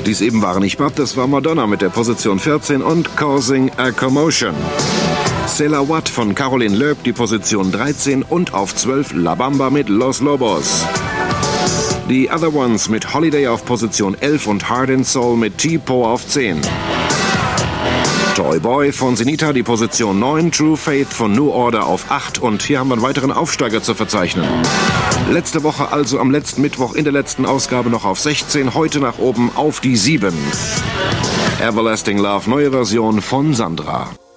dies eben waren nicht Bab, das war Madonna mit der Position 14 und Causing a Commotion. Cela Watt von Caroline Loeb, die Position 13 und auf 12 La Bamba mit Los Lobos. The Other Ones mit Holiday auf Position 11 und Heart and Soul mit T-Po auf 10. Toy Boy von Senita, die Position 9, True Faith von New Order auf 8 und hier haben wir einen weiteren Aufsteiger zu verzeichnen. Letzte Woche, also am letzten Mittwoch in der letzten Ausgabe noch auf 16, heute nach oben auf die 7. Everlasting Love, neue Version von Sandra.